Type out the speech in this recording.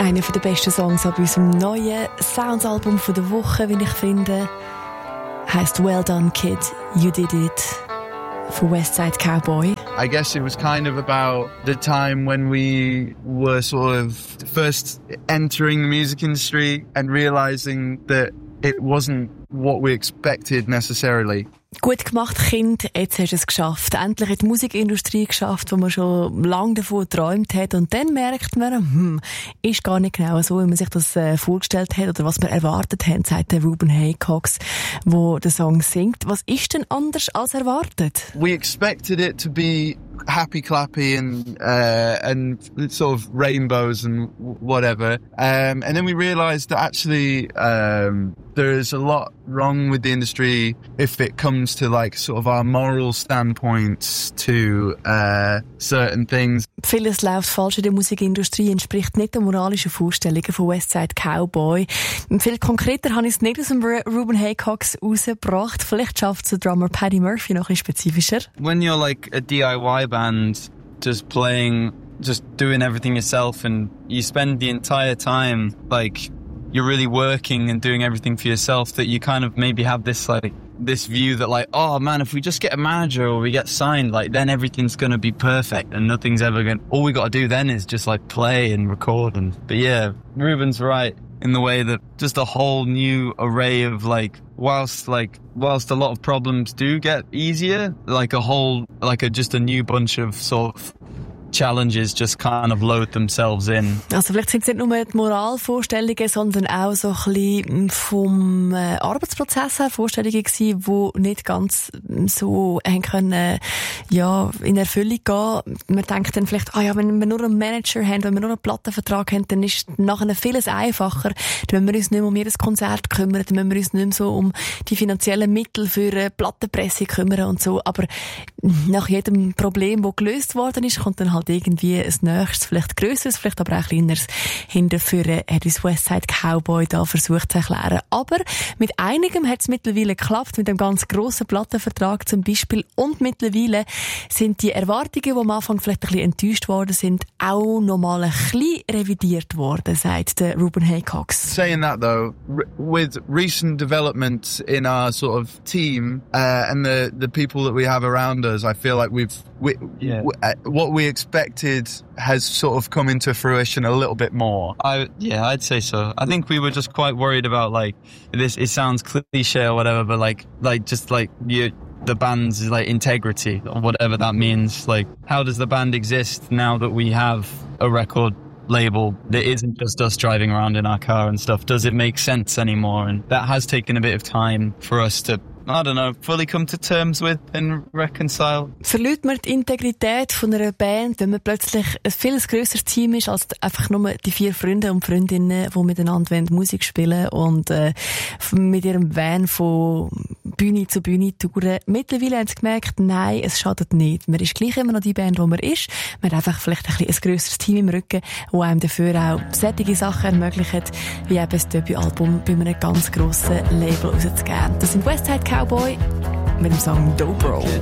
Einer der besten Songs auf unserem neuen Sounds-Album der Woche, wie ich finde, heisst Well Done Kid, You Did It for Westside Cowboy. I guess it was kind of about the time when we were sort of first entering the music industry and realising that it wasn't what we expected necessarily. Gut gemacht, Kind, jetzt hast du es geschafft. Endlich in die Musikindustrie geschafft, wo man schon lange davon geträumt hat. Und dann merkt man, ist gar nicht genau so, wie man sich das vorgestellt hat oder was man erwartet hat, sagt der Ruben Haycox, wo den Song singt. Was ist denn anders als erwartet? We expected it to be happy clappy and sort of rainbows and whatever. And then we realised that actually there's a lot wrong with the industry if it comes to like sort of our moral standpoints to certain things. Vieles läuft falsch in der Musikindustrie, entspricht nicht den moralischen Vorstellungen von Westside Cowboy. Viel konkreter habe ich es nicht aus dem Ruben Haycox rausgebracht. Vielleicht schafft es der Drummer Paddy Murphy noch ein spezifischer. When you're like a DIY band, just playing, just doing everything yourself, and you spend the entire time like you're really working and doing everything for yourself, that you kind of maybe have this like this view that like, oh man, if we just get a manager or we get signed, like then everything's going to be perfect and nothing's ever going, all we got to do then is just like play and record. But yeah, Ruben's right in the way that just a whole new array of like, whilst a lot of problems do get easier, like just a new bunch of sort of challenges just kind of load themselves in. Also vielleicht sind es nicht nur die Moralvorstellungen, sondern auch so ein bisschen vom Arbeitsprozess her Vorstellungen gewesen, die nicht ganz so haben können, in Erfüllung gehen. Man denkt dann vielleicht, wenn wir nur einen Manager haben, wenn wir nur einen Plattenvertrag haben, dann ist nachher vieles einfacher. Dann müssen wir uns nicht mehr um jedes Konzert kümmern, dann müssen wir uns nicht mehr so um die finanziellen Mittel für eine Plattenpresse kümmern und so. Aber nach jedem Problem, das gelöst worden ist, kommt dann halt irgendwie ein nächstes, vielleicht grösseres, vielleicht aber auch kleineres hinterführen, hat uns Westside Cowboy da versucht zu erklären. Aber mit einigem hat es mittlerweile geklappt, mit einem ganz grossen Plattenvertrag zum Beispiel. Und mittlerweile sind die Erwartungen, die am Anfang vielleicht ein bisschen enttäuscht worden sind, auch nochmal ein bisschen revidiert worden, sagt der Ruben Haycox. Saying that though, with recent development in our sort of team and the people that we have around us, I feel like what we expected has sort of come into fruition a little bit more. I'd say so. I think we were just quite worried about like this. It sounds cliche or whatever, but like the band's like integrity or whatever that means. Like, how does the band exist now that we have a record label that isn't just us driving around in our car and stuff? Does it make sense anymore? And that has taken a bit of time for us to, I don't know, fully come to terms with and reconcile. Verliert man die Integrität von einer Band, wenn man plötzlich ein viel grösseres Team ist als einfach nur die 4 Freunde und Freundinnen, die miteinander Musik spielen und mit ihrem Van von Bühne zu Bühne touren. Mittlerweile haben sie gemerkt, nein, es schadet nicht. Man ist gleich immer noch die Band, die man ist. Man hat einfach vielleicht ein grösseres Team im Rücken, das einem dafür auch solche Sachen ermöglicht, wie eben das Debütalbum bei einem ganz grossen Label rauszugeben. Das sind Westside Cowboy mit dem Song Dobro.